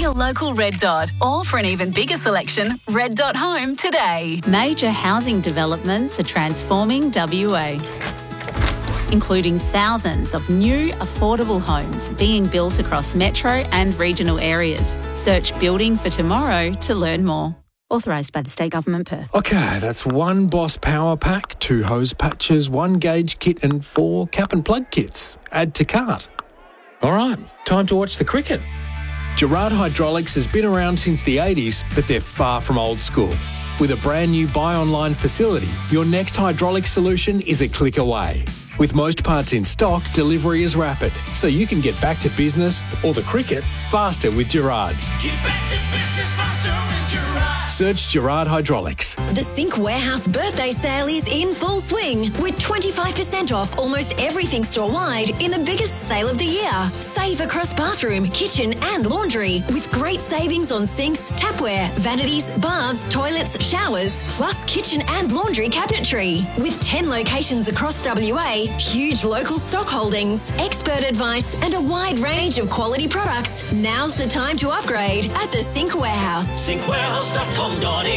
your local Red Dot, or for an even bigger selection, Red Dot Home today. Major housing developments are transforming WA, including thousands of new affordable homes being built across metro and regional areas. Search Building for Tomorrow to learn more. Authorised by the State Government, Perth. Okay, that's 1 Boss Power Pack, 2 hose patches, 1 gauge kit and 4 cap and plug kits. Add to cart. All right, time to watch the cricket. Gerard Hydraulics has been around since the 80s, but they're far from old school. With a brand new buy online facility, your next hydraulic solution is a click away. With most parts in stock, delivery is rapid, so you can get back to business or the cricket faster with Gerard's. Get back to business faster with Gerard. Search Gerard Hydraulics. The Sync Warehouse birthday sale is in full swing with 25% off almost everything store-wide in the biggest sale of the year. Save across bathroom, kitchen and laundry with great savings on sinks, tapware, vanities, baths, toilets, showers, plus kitchen and laundry cabinetry. With 10 locations across WA, huge local stock holdings, expert advice and a wide range of quality products, now's the time to upgrade at the Sync Warehouse. Syncwarehouse.com.au.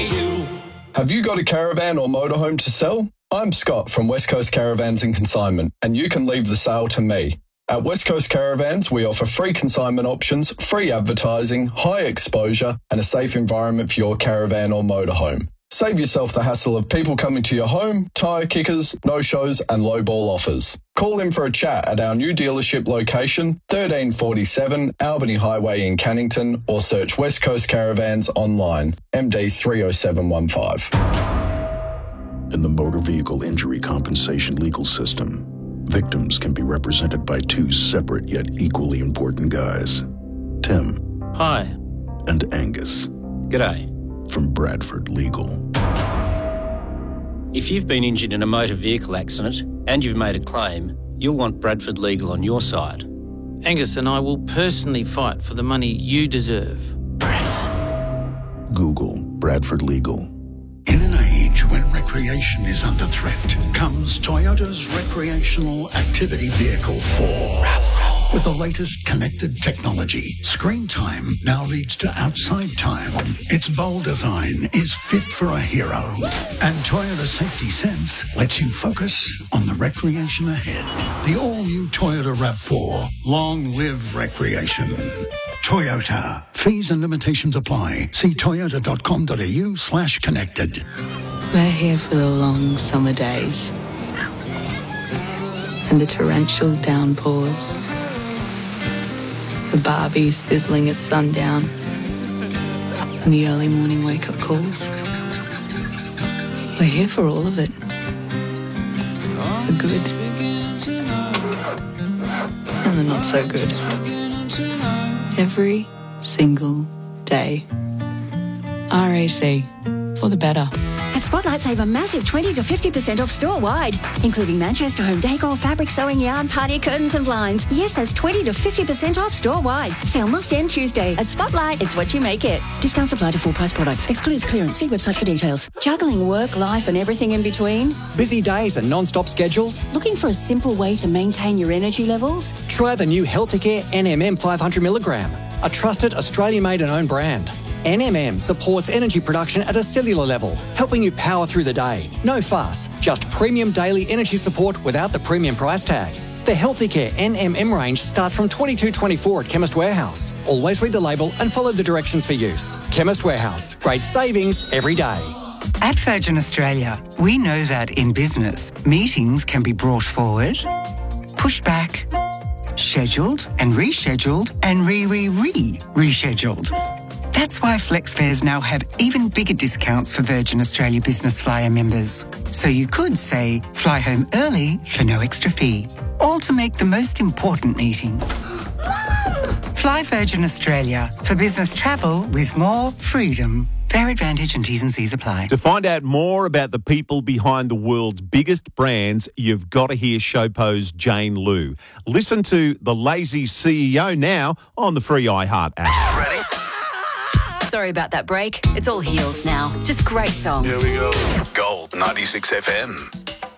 Have you got a caravan or motorhome to sell? I'm Scott from West Coast Caravans and Consignment, and you can leave the sale to me. At West Coast Caravans, we offer free consignment options, free advertising, high exposure, and a safe environment for your caravan or motorhome. Save yourself the hassle of people coming to your home, tyre kickers, no-shows, and low-ball offers. Call in for a chat at our new dealership location, 1347 Albany Highway in Cannington, or search West Coast Caravans online, MD 30715. In the motor vehicle injury compensation legal system, victims can be represented by 2 separate yet equally important guys. Tim. Hi. And Angus. G'day. From Bradford Legal. If you've been injured in a motor vehicle accident and you've made a claim, you'll want Bradford Legal on your side. Angus and I will personally fight for the money you deserve. Bradford. Google Bradford Legal. In an age when recreation is under threat, comes Toyota's recreational activity vehicle 4. RAV4. With the latest connected technology, screen time now leads to outside time. Its bold design is fit for a hero. And Toyota Safety Sense lets you focus on the recreation ahead. The all-new Toyota RAV4. Long live recreation. Toyota. Fees and limitations apply. See toyota.com.au/connected. We're here for the long summer days and the torrential downpours, the Barbies sizzling at sundown and the early morning wake-up calls. We're here for all of it. The good and the not so good. Every single day. RAC. For the better. At Spotlight, save a massive 20 to 50% off store-wide, including Manchester home decor, fabric, sewing yarn, party curtains and blinds. Yes, that's 20 to 50% off store-wide. Sale must end Tuesday. At Spotlight, it's what you make it. Discounts apply to full-price products. Excludes clearance. See website for details. Juggling work, life and everything in between? Busy days and non-stop schedules? Looking for a simple way to maintain your energy levels? Try the new Healthicare NMM 500mg, a trusted Australian-made and owned brand. NMM supports energy production at a cellular level, helping you power through the day. No fuss, just premium daily energy support without the premium price tag. The Healthicare NMM range starts from $22.24 at Chemist Warehouse. Always read the label and follow the directions for use. Chemist Warehouse, great savings every day. At Virgin Australia, we know that in business, meetings can be brought forward, pushed back, scheduled and rescheduled and rescheduled. That's why FlexFares now have even bigger discounts for Virgin Australia Business Flyer members. So you could say, fly home early for no extra fee, all to make the most important meeting. Fly Virgin Australia for business travel with more freedom. Fair advantage and T's and C's apply. To find out more about the people behind the world's biggest brands, you've got to hear Showpo's Jane Lou. Listen to The Lazy CEO now on the free iHeart app. Ready? Sorry about that break. It's all healed now. Just great songs. Here we go. Gold 96 FM.